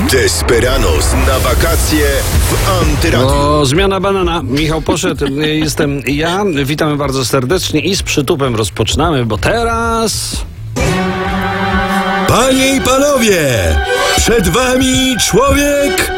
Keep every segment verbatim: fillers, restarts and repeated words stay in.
Desperados na wakacje w Antyradiu. O, zmiana banana. Michał poszedł, jestem ja. Witamy bardzo serdecznie i z przytupem rozpoczynamy, bo teraz... Panie i panowie, przed wami człowiek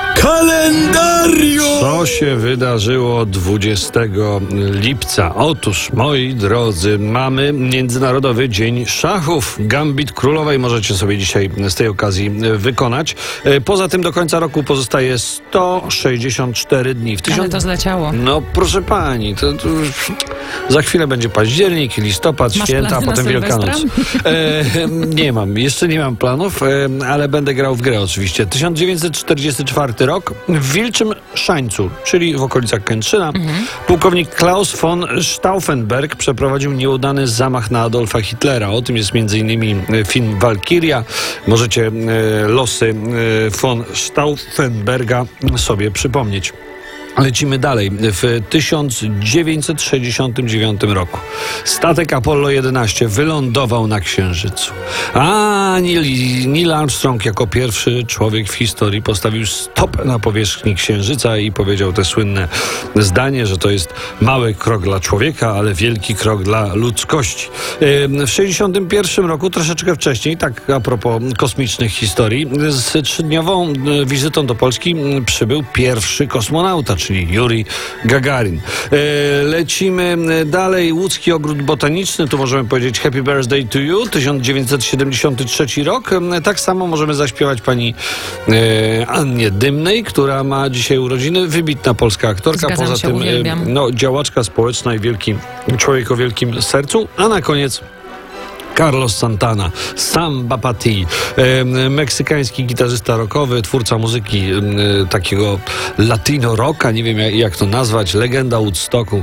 kalendarium. Co się wydarzyło dwudziestego lipca? Otóż, moi drodzy, mamy Międzynarodowy Dzień Szachów. Gambit Królowej możecie sobie dzisiaj z tej okazji wykonać. Poza tym do końca roku pozostaje sto sześćdziesiąt cztery dni. W tysiąc... Ale to zleciało. No proszę pani, to, to za chwilę będzie październik, listopad, Masz święta, a plany na potem Wielkanoc. E, nie mam, jeszcze nie mam planów, e, ale będę grał w grę oczywiście. tysiąc dziewięćset czterdziesty czwarty rok w Wilczym Szańcu, czyli w okolicach Kętrzyna, mhm. pułkownik Klaus von Stauffenberg przeprowadził nieudany zamach na Adolfa Hitlera. O tym jest między innymi film Walkiria. Możecie e, losy e, von Stauffenberga sobie przypomnieć. Lecimy dalej. W tysiąc dziewięćset sześćdziesiątym dziewiątym roku statek Apollo jedenaście wylądował na Księżycu. A Neil, Neil Armstrong jako pierwszy człowiek w historii postawił stopę na powierzchni Księżyca i powiedział te słynne zdanie, że to jest mały krok dla człowieka, ale wielki krok dla ludzkości. W sześćdziesiątym pierwszym roku, troszeczkę wcześniej, tak a propos kosmicznych historii, z trzydniową wizytą do Polski przybył pierwszy kosmonauta, czyli Juri Gagarin. E, lecimy dalej. Łódzki Ogród Botaniczny, tu możemy powiedzieć Happy Birthday to You, tysiąc dziewięćset siedemdziesiąty trzeci rok. E, tak samo możemy zaśpiewać pani e, Annie Dymnej, która ma dzisiaj urodziny. Wybitna polska aktorka. Zgadzam Poza się, tym uwielbiam. e, no, działaczka społeczna i wielki człowiek o wielkim sercu. A na koniec Carlos Santana, Samba Pa Ti, e, meksykański gitarzysta rockowy, twórca muzyki e, takiego latino rocka, nie wiem jak, jak to nazwać, legenda Woodstocku.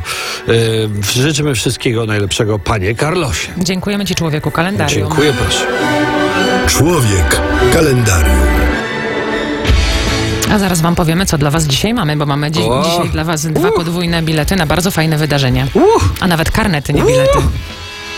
E, życzymy wszystkiego najlepszego, panie Carlosie. Dziękujemy ci, człowieku kalendarium. Dziękuję, proszę. Człowiek kalendarium. A zaraz wam powiemy, co dla was dzisiaj mamy, bo mamy dzi- O! dzisiaj dla was dwa Uh! podwójne bilety na bardzo fajne wydarzenie. Uh! A nawet karnety, nie bilety.